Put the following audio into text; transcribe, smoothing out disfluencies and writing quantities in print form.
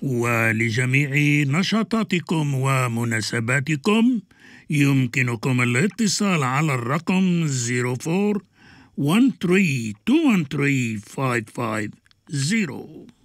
ولجميع نشاطاتكم ومناسباتكم يمكنكم الاتصال على الرقم 04 13 213 550.